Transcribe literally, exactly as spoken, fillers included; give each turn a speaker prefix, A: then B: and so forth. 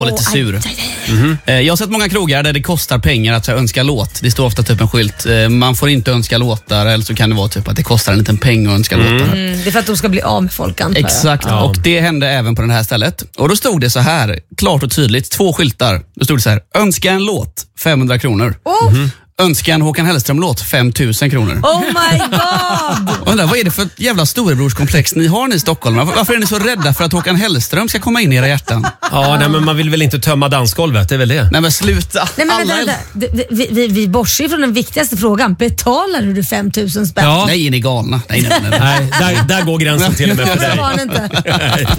A: och lite sur. Mm-hmm. Jag har sett många krogar där det kostar pengar att önska låt. Det står ofta typ en skylt. Man får inte önska låtar, eller så kan det vara typ att det kostar en liten peng att önska mm. låtar.
B: Mm, det är för att de ska bli av med folk, antar jag.
A: Exakt, ja. Och det hände även på det här stället. Och då stod det så här, klart och tydligt, två skyltar. Då stod det så här, önska en låt, femhundra kronor.
B: Oh. Mm-hmm.
A: Önska en Håkan Hellström-låt, fem tusen kronor.
B: Oh my god!
A: Undrar, vad är det för jävla storebrorskomplex ni har ni i Stockholm? Varför är ni så rädda för att Håkan Hellström ska komma in i era hjärtan?
C: Ja, nej, men man vill väl inte tömma dansgolvet, det är väl det.
A: Nej, men sluta.
B: Nej, men vänta, vänta. Vi, vi, vi bortser från den viktigaste frågan. Betalar du fem tusen spänn?
A: Ja. Nej, är ni galna? Nej, nej, nej.
C: nej där, där går gränsen till och med för dig.
B: Så var det inte.